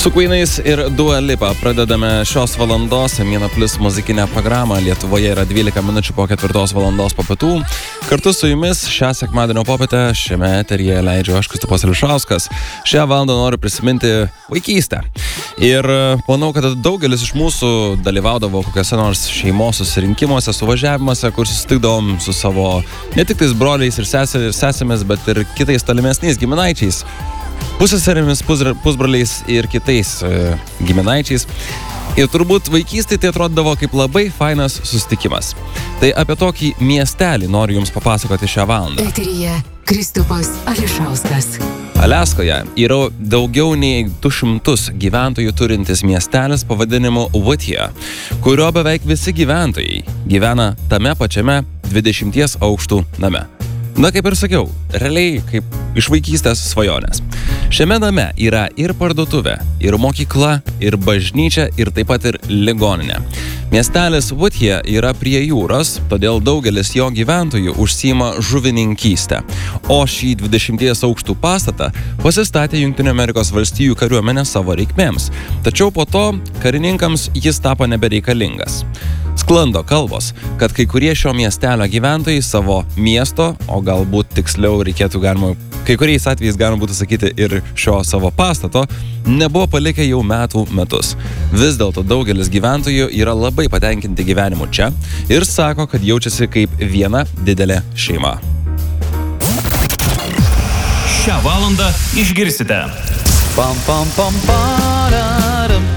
Su Queenais ir Dua Lipa pradedame šios valandos Mėna Plus muzikinę programą. Lietuvoje yra 12 minučių po 4 valandos po pietų. Kartu su jumis šią sekmadienio popietę šiame eteryje leidžiu aš, Kristupas Ališauskas. Šią valandą noriu prisiminti vaikystę. Ir manau, kad daugelis iš mūsų dalyvaudavo kokiuose nors šeimos susirinkimuose, suvažiavimuose, kur susitikdavom su savo ne tik tais broliais ir sesėmis, bet ir kitais tolimesniais giminaičiais. Pusseserėmis, pusbroliais ir kitais giminaičiais. Ir turbūt vaikystėje tai atrodavo kaip labai fainas susitikimas. Tai apie tokį miestelį noriu jums papasakoti šią valandą. Eteryje Kristupas Ališauskas. Aliaskoje yra daugiau nei 200 gyventojų turintis miestelis pavadinimu Whittier, kurio beveik visi gyventojai gyvena tame pačiame 20 aukštų name. Na, kaip ir sakiau, realiai kaip iš vaikystės svajonės. Šiame name yra ir parduotuvė, ir mokykla, ir bažnyčia, ir taip pat ir ligoninė. Miestelis Whittier yra prie jūros, todėl daugelis jo gyventojų užsiima žuvininkystę. O šį 20 aukštų pastatą pasistatė Jungtinių Amerikos valstijų kariuomenė savo reikmėms. Tačiau po to karininkams jis tapo nebereikalingas. Sklando kalbos, kad kai kurie šio miestelio gyventojai savo miesto, o galbūt tiksliau kai kuriais atvejais galima būtų sakyti ir šio savo pastato, nebuvo palikę jau metus. Vis dėlto daugelis gyventojų yra labai patenkinti gyvenimu čia ir sako, kad jaučiasi kaip viena didelė šeima. Šią valandą išgirsite. Pam pam pam pararam.